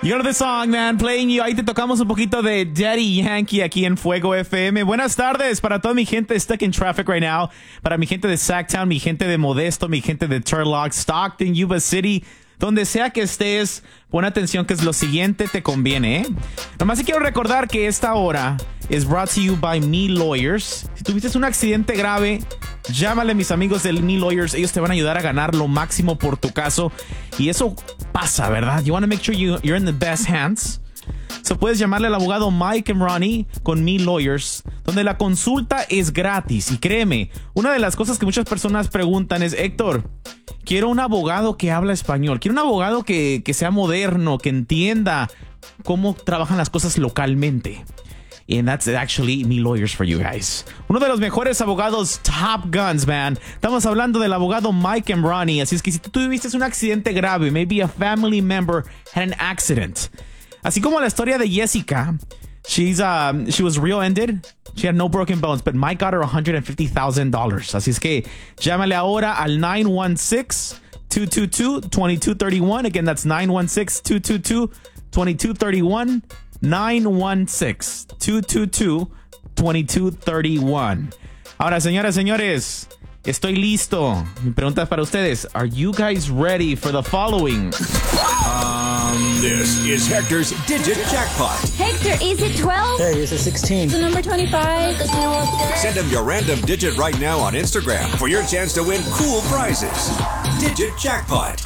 You know the song, man, playing you. Ahí te tocamos un poquito de Daddy Yankee aquí en Fuego FM. Buenas tardes para toda mi gente stuck in traffic right now. Para mi gente de Sacktown, mi gente de Modesto, mi gente de Turlock, Stockton, Yuba City. Donde sea que estés, pon atención que es lo siguiente te conviene, ¿eh? Nomás quiero recordar que esta hora es brought to you by Me Lawyers. Si tuviste un accidente grave, llámale a mis amigos del Me Lawyers. Ellos te van a ayudar a ganar lo máximo por tu caso. Y eso pasa, ¿verdad? You want to make sure you're in the best hands. So puedes llamarle al abogado Mike and Ronnie con Me Lawyers, donde la consulta es gratis. Y créeme, una de las cosas que muchas personas preguntan es, Héctor, quiero un abogado que habla español. Quiero un abogado que sea moderno, que entienda cómo trabajan las cosas localmente. And that's actually Me Lawyers for you guys. Uno de los mejores abogados, Top Guns, man. Estamos hablando del abogado Mike and Ronnie. Así es que si tú tuviste un accidente grave, maybe a family member had an accident. Así como la historia de Jessica, she was rear-ended. She had no broken bones, but Mike got her $150,000. Así es que llámale ahora al 916-222-2231. Again, that's 916-222-2231. 916-222-2231. Ahora, señoras, señores, estoy listo. Mi pregunta es para ustedes. Are you guys ready for the following? This is Hector's Digit Jackpot. Hector, is it 12? Hey, is it 16? The number 25? Send him your random digit right now on Instagram for your chance to win cool prizes. Digit Jackpot.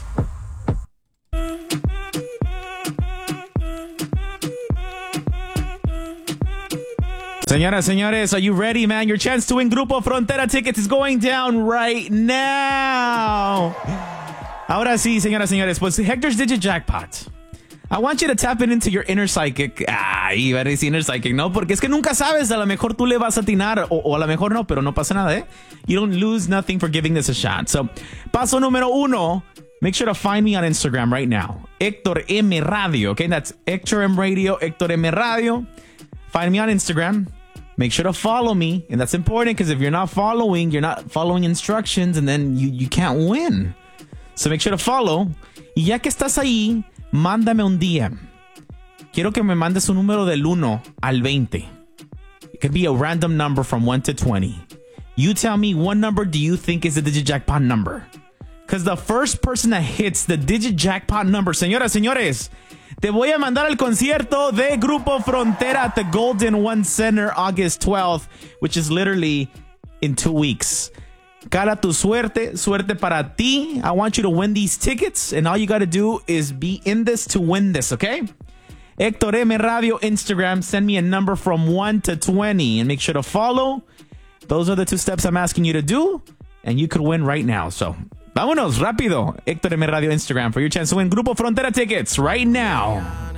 Señoras, señores, are you ready, man? Your chance to win Grupo Frontera tickets is going down right now. Ahora sí, señoras, señores, pues Hector's Digit Jackpot. I want you to tap into your inner psychic. Iba a decir inner psychic, ¿no? Porque es que nunca sabes, a lo mejor tú le vas a atinar o a lo mejor no, pero no pasa nada, ¿eh? You don't lose nothing for giving this a shot. So, paso número 1, make sure to find me on Instagram right now. Héctor M. Radio, okay? That's Héctor M. Radio, Héctor M. Radio. Find me on Instagram. Make sure to follow me. And that's important because if you're not following instructions and then you can't win. So make sure to follow. Y ya que estás ahí, mándame un DM. Quiero que me mandes un número del 1 al 20. It could be a random number from 1 to 20. You tell me what number do you think is the digit jackpot number. Because the first person that hits the digit jackpot number, señoras, señores, te voy a mandar al concierto de Grupo Frontera at the Golden One Center August 12th, which is literally in 2 weeks. Cala tu suerte, suerte para ti. I want you to win these tickets, and all you got to do is be in this to win this, okay? Héctor M. Radio Instagram, send me a number from 1 to 20, and make sure to follow. Those are the 2 steps I'm asking you to do, and you could win right now. So, vámonos, rápido. Héctor M. Radio Instagram for your chance to win Grupo Frontera tickets right now.